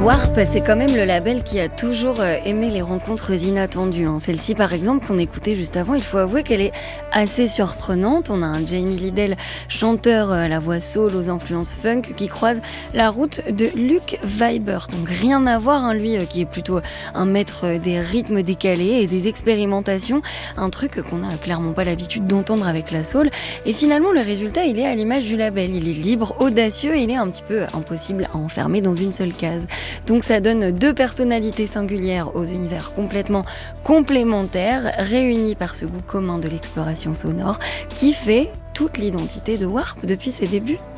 Warp, c'est quand même le label qui a toujours aimé les rencontres inattendues. Celle-ci, par exemple, qu'on écoutait juste avant, il faut avouer qu'elle est assez surprenante. On a un Jamie Lidell, chanteur à la voix soul aux influences funk, qui croise la route de Luke Vibert. Donc rien à voir, lui qui est plutôt un maître des rythmes décalés et des expérimentations. Un truc qu'on n'a clairement pas l'habitude d'entendre avec la soul. Et finalement, le résultat, il est à l'image du label. Il est libre, audacieux et il est un petit peu impossible à enfermer dans une seule case. Donc ça donne deux personnalités singulières aux univers complètement complémentaires, réunies par ce goût commun de l'exploration sonore qui fait toute l'identité de Warp depuis ses débuts.